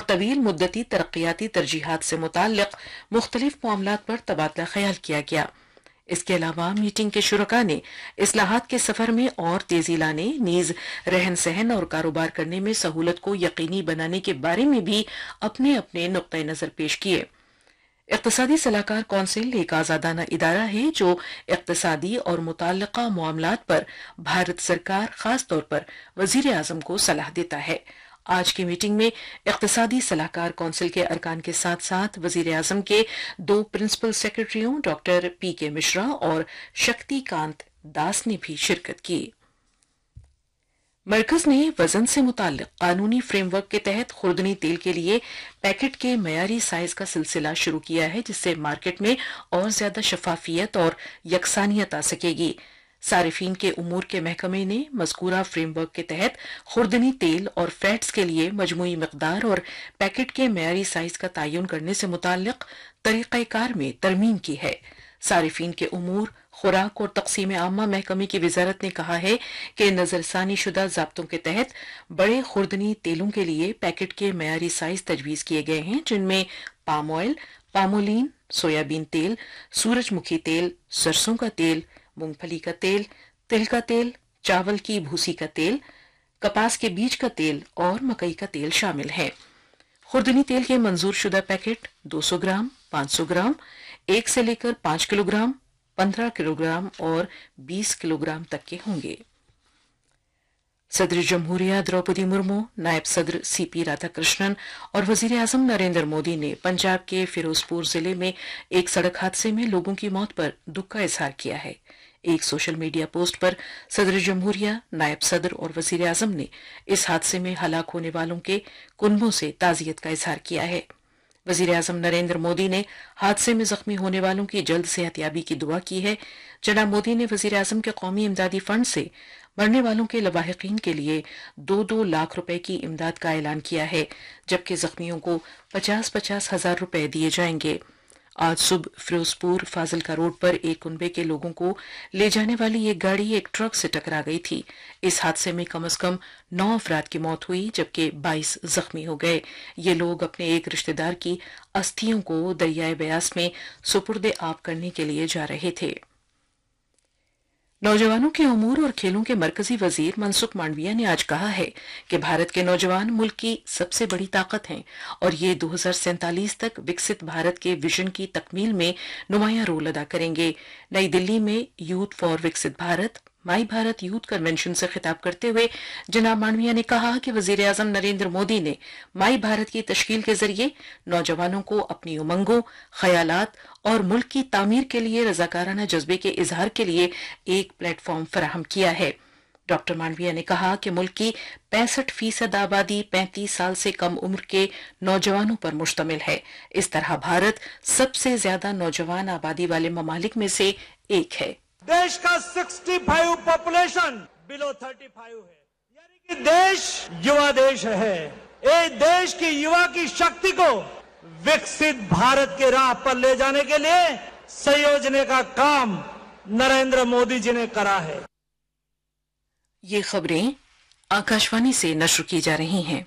طویل مدتی ترقیاتی ترجیحات سے متعلق مختلف معاملات پر تبادلہ خیال کیا گیا۔ اس کے علاوہ میٹنگ کے شرکاء نے اصلاحات کے سفر میں اور تیزی لانے، نیز رہن سہن اور کاروبار کرنے میں سہولت کو یقینی بنانے کے بارے میں بھی اپنے اپنے نقطۂ نظر پیش کیے۔ اقتصادی صلاحکار کونسل ایک آزادانہ ادارہ ہے جو اقتصادی اور متعلقہ معاملات پر بھارت سرکار، خاص طور پر وزیر اعظم کو صلاح دیتا ہے۔ آج کی میٹنگ میں اقتصادی صلاحکار کونسل کے ارکان کے ساتھ ساتھ وزیر اعظم کے 2 پرنسپل سیکرٹریوں ڈاکٹر پی کے مشرا اور شکتی کانت داس نے بھی شرکت کی۔ مرکز نے وزن سے متعلق قانونی فریم ورک کے تحت خوردنی تیل کے لیے پیکٹ کے معیاری سائز کا سلسلہ شروع کیا ہے، جس سے مارکیٹ میں اور زیادہ شفافیت اور یکسانیت آ سکے گی۔ صارفین کے امور کے محکمے نے مذکورہ فریم ورک کے تحت خوردنی تیل اور فیٹس کے لیے مجموعی مقدار اور پیکٹ کے معیاری سائز کا تعین کرنے سے متعلق طریقہ کار میں ترمیم کی ہے۔ صارفین کے امور، خوراک اور تقسیم عامہ محکمے کی وزارت نے کہا ہے کہ نظر ثانی شدہ ضابطوں کے تحت بڑے خوردنی تیلوں کے لیے پیکٹ کے معیاری سائز تجویز کیے گئے ہیں، جن میں پام آئل، پامولین، سویابین تیل، سورج مکھی تیل، سرسوں کا تیل، مونگ پھلی کا تیل، تل کا تیل، چاول کی بھوسی کا تیل، کپاس کے بیج کا تیل اور مکئی کا تیل شامل ہے۔ خوردنی تیل کے منظور شدہ پیکٹ 200 گرام، 500 گرام، 1 سے لے کر 5 کلو گرام، 15 کلو گرام اور 20 کلو گرام تک کے ہوں گے۔ صدر جمہوریہ دروپدی مرمو، نائب صدر سی پی رادھا کرشنن اور وزیر اعظم نریندر مودی نے پنجاب کے فیروزپور ضلع میں ایک سڑک حادثے میں لوگوں کی موت پر دکھ کا اظہار کیا ہے۔ ایک سوشل میڈیا پوسٹ پر صدر جمہوریہ، نائب صدر اور وزیر اعظم نے اس حادثے میں ہلاک ہونے والوں کے کنبوں سے تعزیت کا اظہار کیا ہے۔ وزیر اعظم نریندر مودی نے حادثے میں زخمی ہونے والوں کی جلد صحت یابی کی دعا کی ہے۔ جناب مودی نے وزیر اعظم کے قومی امدادی فنڈ سے مرنے والوں کے لواحقین کے لیے 2 لاکھ روپے کی امداد کا اعلان کیا ہے، جبکہ زخمیوں کو 50 ہزار روپے دیے جائیں گے۔ آج صبح فیروزپور فاضلکا روڈ پر ایک کنبے کے لوگوں کو لے جانے والی ایک گاڑی ایک ٹرک سے ٹکرا گئی تھی۔ اس حادثے میں کم از کم 9 افراد کی موت ہوئی، جبکہ 22 زخمی ہو گئے۔ یہ لوگ اپنے ایک رشتہ دار کی استھیوں کو دریائے بیاس میں سپرد آب کرنے کے لیے جا رہے تھے۔ نوجوانوں کے امور اور کھیلوں کے مرکزی وزیر منسکھ مانڈویا نے آج کہا ہے کہ بھارت کے نوجوان ملک کی سب سے بڑی طاقت ہیں اور یہ 2047 تک وکست بھارت کے ویژن کی تکمیل میں نمایاں رول ادا کریں گے۔ نئی دلی میں youth for وکست Bharat my Bharat youth convention سے خطاب کرتے ہوئے جناب مانڈویا نے کہا کہ وزیر اعظم نریندر مودی نے مائی بھارت کی تشکیل کے ذریعے نوجوانوں کو اپنی امنگوں، خیالات اور ملک کی تعمیر کے لیے رضاکارانہ جذبے کے اظہار کے لیے ایک پلیٹ فارم فراہم کیا ہے۔ ڈاکٹر مانڈویا نے کہا کہ ملک کی 65% آبادی 35 سال سے کم عمر کے نوجوانوں پر مشتمل ہے۔ اس طرح بھارت سب سے زیادہ نوجوان آبادی والے ممالک میں سے ایک ہے۔ دیش کا 65 پاپولیشن بلو 35 ہے، یعنی کہ دیش یوا دیش ہے۔ ایک دیش کی یوا کی شکتی کو وکست بھارت کے راہ پر لے جانے کے لیے سیوجنے کا کام نریندر مودی جی نے کرا ہے۔ یہ خبریں آکاشوانی سے نشر کی جا رہی ہیں۔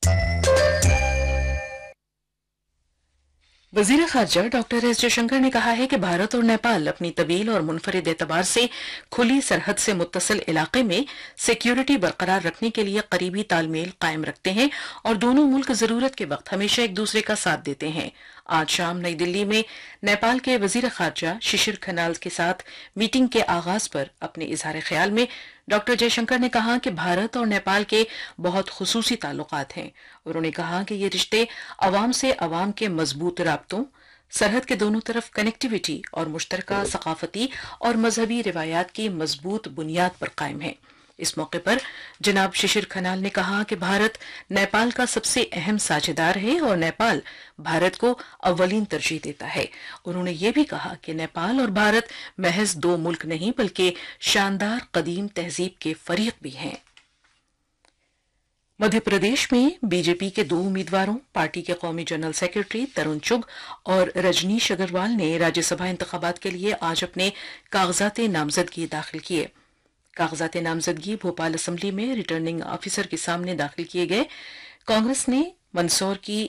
وزیر خارجہ ڈاکٹر ایس جے شنکر نے کہا ہے کہ بھارت اور نیپال اپنی طویل اور منفرد اعتبار سے کھلی سرحد سے متصل علاقے میں سیکیورٹی برقرار رکھنے کے لیے قریبی تال میل قائم رکھتے ہیں اور دونوں ملک ضرورت کے وقت ہمیشہ ایک دوسرے کا ساتھ دیتے ہیں۔ آج شام نئی دلی میں نیپال کے وزیر خارجہ ششر کھنال کے ساتھ میٹنگ کے آغاز پر اپنے اظہار خیال میں ڈاکٹر جے شنکر نے کہا کہ بھارت اور نیپال کے بہت خصوصی تعلقات ہیں۔ انہوں نے کہا کہ یہ رشتے عوام سے عوام کے مضبوط رابطوں، سرحد کے دونوں طرف کنیکٹیویٹی اور مشترکہ ثقافتی اور مذہبی روایات کی مضبوط بنیاد پر قائم ہیں۔ اس موقع پر جناب ششر کھنال نے کہا کہ بھارت نیپال کا سب سے اہم ساجھیدار ہے اور نیپال بھارت کو اولین ترجیح دیتا ہے۔ انہوں نے یہ بھی کہا کہ نیپال اور بھارت محض 2 ملک نہیں بلکہ شاندار قدیم تہذیب کے فریق بھی ہیں۔ مدھیہ پردیش میں بی جے پی کے 2 امیدواروں، پارٹی کے قومی جنرل سیکرٹری ترون چگ اور رجنیش اگروال نے راجیہ سبھا انتخابات کے لیے آج اپنے کاغذات نامزدگی داخل کیے۔ کاغذات نامزدگی بھوپال اسمبلی میں ریٹرننگ آفیسر کے سامنے داخل کیے گئے۔ کانگریس نے مندسور کی